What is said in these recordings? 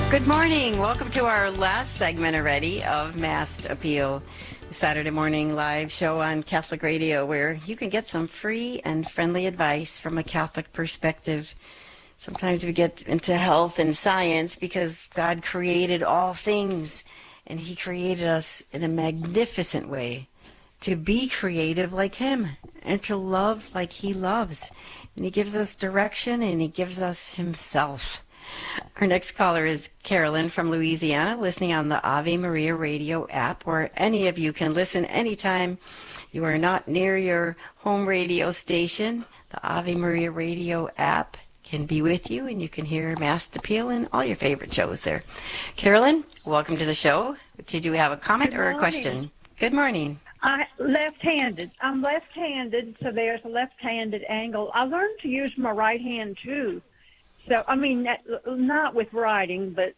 Good morning. Welcome to our last segment already of Masked Appeal, the Saturday morning live show on Catholic Radio, where you can get some free and friendly advice from a Catholic perspective. Sometimes we get into health and science because God created all things, and He created us in a magnificent way to be creative like Him and to love like He loves. And He gives us direction, and He gives us Himself. Our next caller is Carolyn from Louisiana, listening on the Ave Maria radio app, where any of you can listen anytime you are not near your home radio station. The Ave Maria radio app can be with you, and you can hear Masked Appeal and all your favorite shows there. Carolyn, welcome to the show. Did you have a comment or a question? Good morning. Left-handed. I'm left-handed, so there's a left-handed angle. I learned to use my right hand, too. So, I mean, not with writing, but,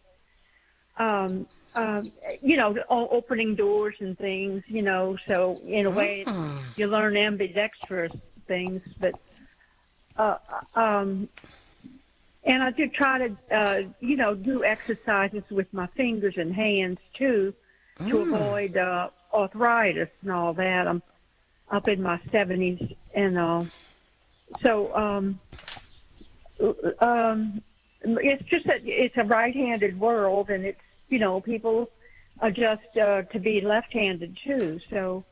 opening doors and things, so in a way you learn ambidextrous things. But, and I do try to, do exercises with my fingers and hands, too, to avoid arthritis and all that. I'm up in my 70s, and it's just that it's a right-handed world, and it's, people adjust to be left-handed too. So,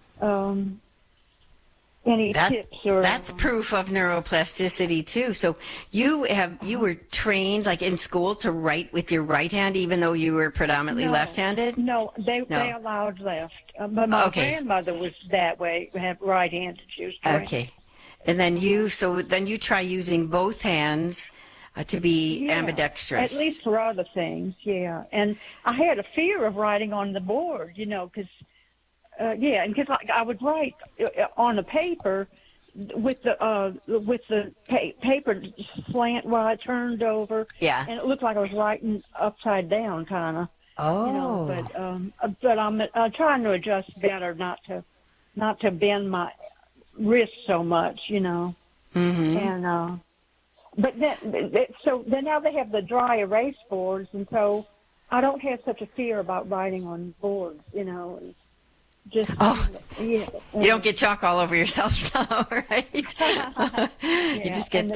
any tips or that's proof of neuroplasticity too. So you were trained like in school to write with your right hand, even though you were predominantly left-handed? No, they allowed left. But my grandmother was that way, had right-handed. She was trained. Okay. And then you try using both hands to be ambidextrous. At least for other things, yeah. And I had a fear of writing on the board, because, because I would write on the paper with the paper slant while I turned over. Yeah. And it looked like I was writing upside down, kind of. Oh. But I'm trying to adjust better, not to bend my wrist so much, and but then now they have the dry erase boards, and so I don't have such a fear about writing on boards, just you don't get chalk all over yourself now, right? You just get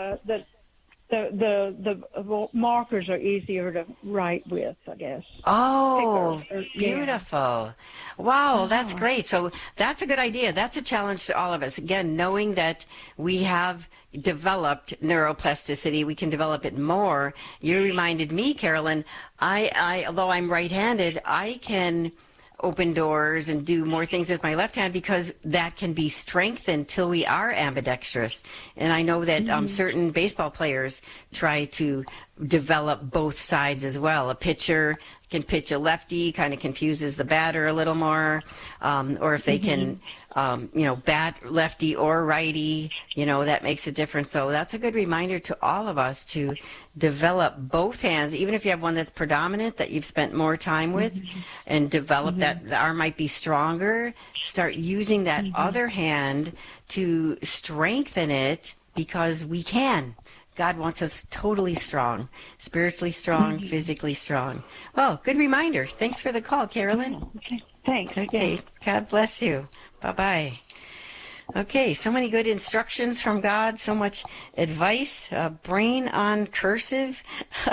the markers are easier to write with, I guess. Oh, beautiful. Wow, that's great. So that's a good idea. That's a challenge to all of us. Again, knowing that we have developed neuroplasticity, we can develop it more. You reminded me, Carolyn, I although I'm right-handed, I can open doors and do more things with my left hand because that can be strengthened till we are ambidextrous. And I know that certain baseball players try to develop both sides as well. A pitcher can pitch a lefty, kind of confuses the batter a little more, or if they can bat lefty or righty, that makes a difference. So that's a good reminder to all of us to develop both hands, even if you have one that's predominant that you've spent more time with, and develop that the arm might be stronger. Start using that other hand to strengthen it because we can. God wants us totally strong, spiritually strong, physically strong. Well, good reminder. Thanks for the call, Carolyn. Okay. Thanks. Okay. Yeah. God bless you. Bye-bye. Okay, so many good instructions from God, so much advice, brain on cursive.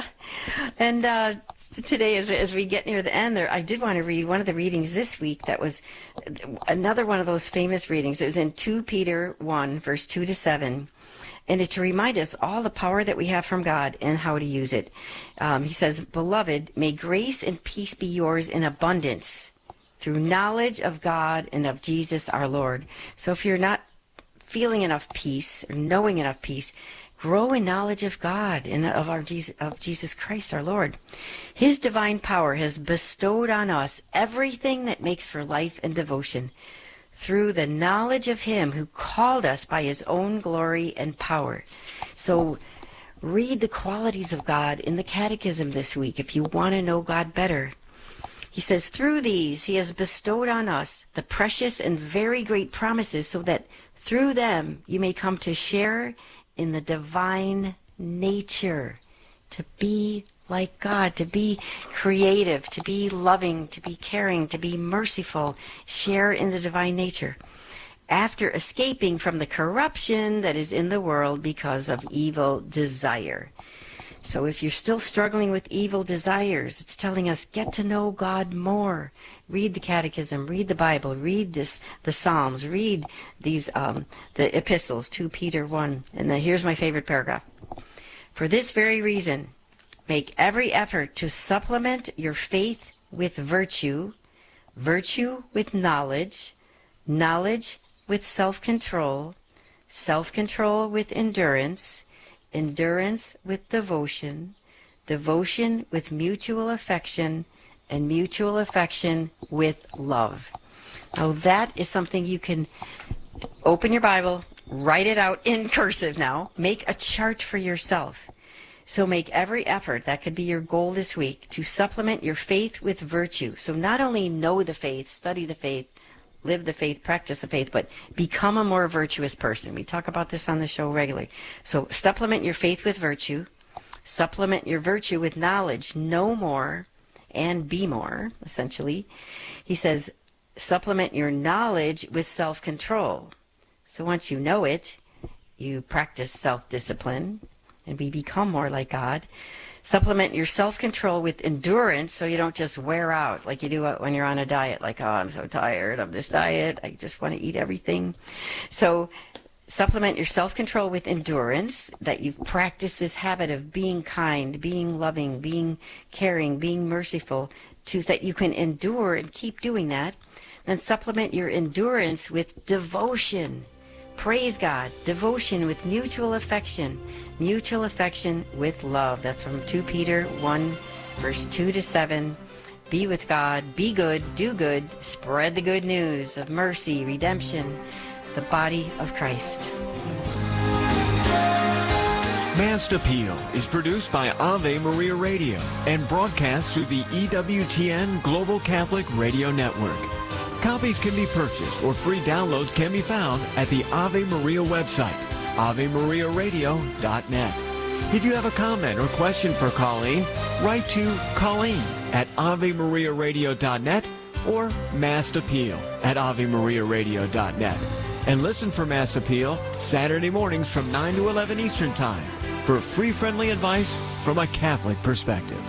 And today, as we get near the end there, I did want to read one of the readings this week that was another one of those famous readings. It was in 2 Peter 1, verse 2 to 7. And it's to remind us all the power that we have from God and how to use it. He says, "Beloved, may grace and peace be yours in abundance through knowledge of God and of Jesus our Lord." So if you're not feeling enough peace or knowing enough peace, grow in knowledge of God and of Jesus Christ our Lord. His divine power has bestowed on us everything that makes for life and devotion, through the knowledge of Him who called us by His own glory and power. So read the qualities of God in the Catechism this week if you want to know God better. He says, through these He has bestowed on us the precious and very great promises, so that through them you may come to share in the divine nature. to be like God, to be creative, to be loving, to be caring, to be merciful, share in the divine nature, after escaping from the corruption that is in the world because of evil desire. So if you're still struggling with evil desires, it's telling us, get to know God more. Read the Catechism, read the Bible, read the Psalms, read these the epistles, 2 Peter 1. And then here's my favorite paragraph. For this very reason, make every effort to supplement your faith with virtue, virtue with knowledge, knowledge with self-control, self-control with endurance, endurance with devotion, devotion with mutual affection, and mutual affection with love. Now that is something you can open your Bible, write it out in cursive now, make a chart for yourself. So make every effort, that could be your goal this week, to supplement your faith with virtue. So not only know the faith, study the faith, live the faith, practice the faith, but become a more virtuous person. We talk about this on the show regularly. So supplement your faith with virtue, supplement your virtue with knowledge, know more and be more, essentially. He says, supplement your knowledge with self-control. So once you know it, you practice self-discipline, and we become more like God. Supplement your self-control with endurance so you don't just wear out like you do when you're on a diet. Like, oh, I'm so tired of this diet. I just want to eat everything. So supplement your self-control with endurance, that you've practiced this habit of being kind, being loving, being caring, being merciful, so that you can endure and keep doing that. Then supplement your endurance with devotion. Praise God. Devotion with mutual affection with love. That's from 2 Peter 1, verse 2 to 7. Be with God, be good, do good, spread the good news of mercy, redemption, the body of Christ. Mass Appeal is produced by Ave Maria Radio and broadcast through the EWTN Global Catholic Radio Network. Copies can be purchased or free downloads can be found at the Ave Maria website, AveMariaRadio.net. If you have a comment or question for Colleen, write to Colleen at AveMariaRadio.net or Mass Appeal at AveMariaRadio.net. And listen for Mass Appeal Saturday mornings from 9 to 11 Eastern Time for free, friendly advice from a Catholic perspective.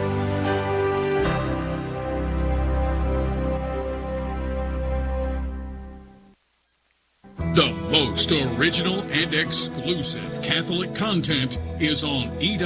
The most original and exclusive Catholic content is on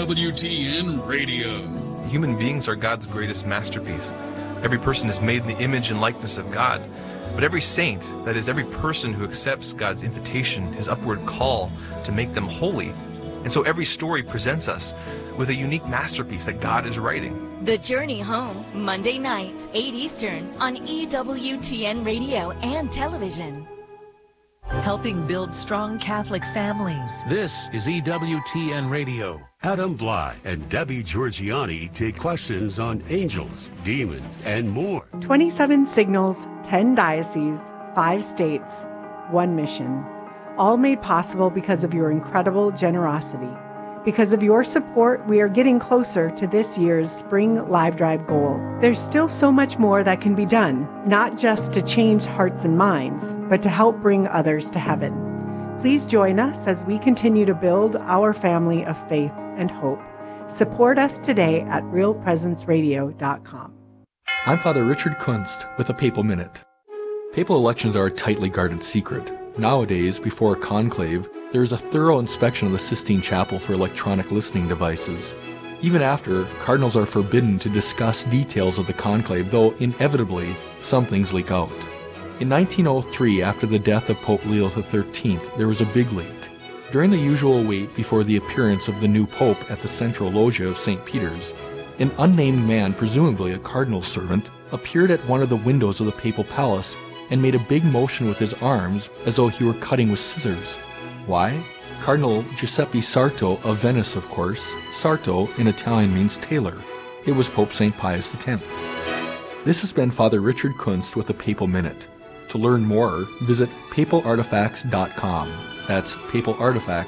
EWTN Radio. Human beings are God's greatest masterpiece. Every person is made in the image and likeness of God. But every saint, that is, every person who accepts God's invitation, his upward call to make them holy. And so every story presents us with a unique masterpiece that God is writing. The Journey Home, Monday night, 8 Eastern, on EWTN Radio and television. Helping build strong Catholic families. This is EWTN Radio. Adam Bly and Debbie Georgiani take questions on angels, demons, and more. 27 signals, 10 dioceses, 5 states, 1 mission. All made possible because of your incredible generosity. Because of your support, we are getting closer to this year's Spring Live Drive goal. There's still so much more that can be done, not just to change hearts and minds, but to help bring others to heaven. Please join us as we continue to build our family of faith and hope. Support us today at realpresenceradio.com. I'm Father Richard Kunst with a Papal Minute. Papal elections are a tightly guarded secret. Nowadays, before a conclave, there is a thorough inspection of the Sistine Chapel for electronic listening devices. Even after, cardinals are forbidden to discuss details of the conclave, though inevitably, some things leak out. In 1903, after the death of Pope Leo XIII, there was a big leak. During the usual wait before the appearance of the new pope at the central loggia of St. Peter's, an unnamed man, presumably a cardinal's servant, appeared at one of the windows of the papal palace and made a big motion with his arms as though he were cutting with scissors. Why? Cardinal Giuseppe Sarto of Venice, of course. Sarto in Italian means tailor. It was Pope St. Pius X. This has been Father Richard Kunst with a Papal Minute. To learn more, visit papalartifacts.com. That's papalartifacts.com.